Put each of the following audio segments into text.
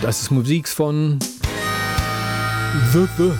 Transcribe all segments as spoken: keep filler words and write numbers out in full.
Das ist Musik von The The.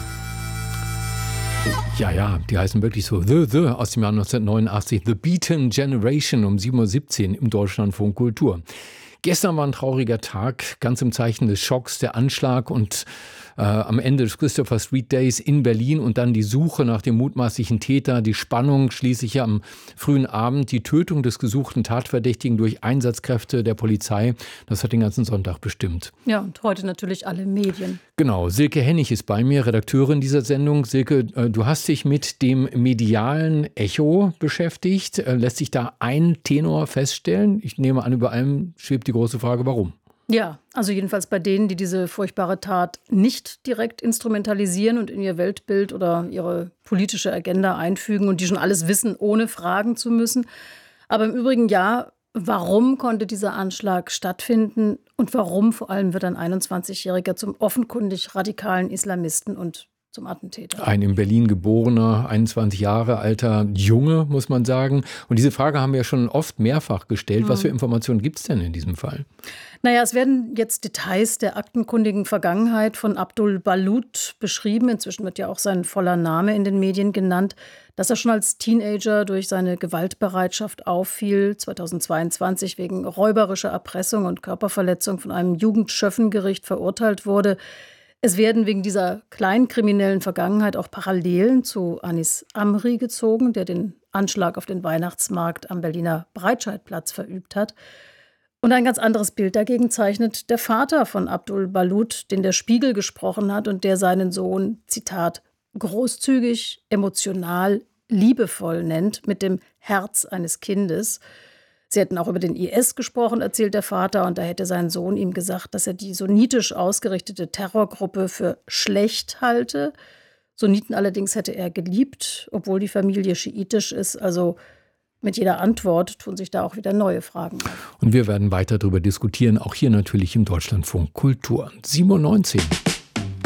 Ja, ja, die heißen wirklich so The The aus dem Jahr neunzehnhundertneunundachtzig. The Beaten Generation um sieben Uhr siebzehn im Deutschlandfunk Kultur. Gestern war ein trauriger Tag, ganz im Zeichen des Schocks, der Anschlag und äh, am Ende des Christopher Street Days in Berlin und dann die Suche nach dem mutmaßlichen Täter, die Spannung, schließlich am frühen Abend, die Tötung des gesuchten Tatverdächtigen durch Einsatzkräfte der Polizei. Das hat den ganzen Sonntag bestimmt. Ja, und heute natürlich alle Medien. Genau, Silke Hennig ist bei mir, Redakteurin dieser Sendung. Silke, äh, du hast dich mit dem medialen Echo beschäftigt. Äh, lässt sich da ein Tenor feststellen? Ich nehme an, über allem schwebt die große Frage, warum? Ja, also jedenfalls bei denen, die diese furchtbare Tat nicht direkt instrumentalisieren und in ihr Weltbild oder ihre politische Agenda einfügen und die schon alles wissen, ohne fragen zu müssen. Aber im Übrigen ja, warum konnte dieser Anschlag stattfinden und warum vor allem wird ein einundzwanzigjähriger zum offenkundig radikalen Islamisten und zum Attentäter? Ein in Berlin geborener, einundzwanzig Jahre alter Junge, muss man sagen. Und diese Frage haben wir ja schon oft mehrfach gestellt. Mhm. Was für Informationen gibt es denn in diesem Fall? Naja, es werden jetzt Details der aktenkundigen Vergangenheit von Abdul Balut beschrieben. Inzwischen wird ja auch sein voller Name in den Medien genannt, dass er schon als Teenager durch seine Gewaltbereitschaft auffiel, zweitausendzweiundzwanzig wegen räuberischer Erpressung und Körperverletzung von einem Jugendschöffengericht verurteilt wurde. Es werden wegen dieser kleinkriminellen Vergangenheit auch Parallelen zu Anis Amri gezogen, der den Anschlag auf den Weihnachtsmarkt am Berliner Breitscheidplatz verübt hat. Und ein ganz anderes Bild dagegen zeichnet der Vater von Abdul Balut, den der Spiegel gesprochen hat und der seinen Sohn, Zitat, großzügig, emotional, liebevoll nennt, mit dem Herz eines Kindes. Sie hätten auch über den I S gesprochen, erzählt der Vater, und da hätte sein Sohn ihm gesagt, dass er die sunnitisch ausgerichtete Terrorgruppe für schlecht halte. Sunniten allerdings hätte er geliebt, obwohl die Familie schiitisch ist. Also mit jeder Antwort tun sich da auch wieder neue Fragen auf. Und wir werden weiter darüber diskutieren, auch hier natürlich im Deutschlandfunk Kultur. sieben Uhr neunzehn.